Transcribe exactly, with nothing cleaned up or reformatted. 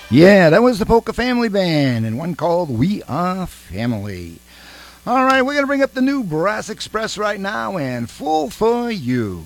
Yeah, that was the Polka Family Band, and one called We Are Family. All right, we're going to bring up the new Brass Express right now, and Fool for You.